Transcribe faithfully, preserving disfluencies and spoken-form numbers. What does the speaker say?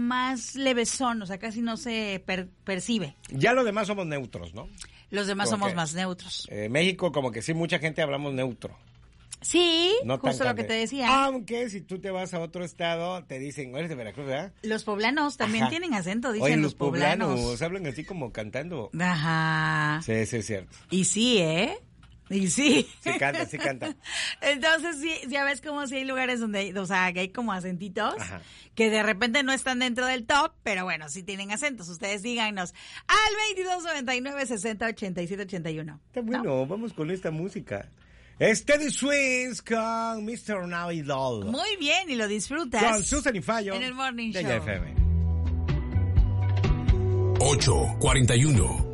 más levesón, o sea, casi no se per- percibe. Ya los demás somos neutros, ¿no? Los demás Como somos que, más neutros. Eh, México, como que sí, mucha gente hablamos neutro. Sí, No justo tan lo que cante- te decía. Aunque si tú te vas a otro estado, te dicen, eres de Veracruz, ¿verdad? Los poblanos también Ajá. tienen acento, dicen Oye, los los poblanos. poblanos hablan así como cantando. Ajá. Sí, sí, es cierto. Y sí, ¿eh? Y sí. Sí canta, sí canta. Entonces, sí, ya ves como si hay lugares donde, hay- o sea, que hay como acentitos, Ajá. que de repente no están dentro del top, pero bueno, sí tienen acentos. Ustedes díganos al veintidós noventa y nueve sesenta ochenta y siete ochenta y uno. Está bueno, vamos con esta música. Steady Swings con mister Now y Doll. Muy bien, y lo disfrutas. Con Susan y Fallo. En el Morning de Show. Ya F M. ocho cuarenta y uno.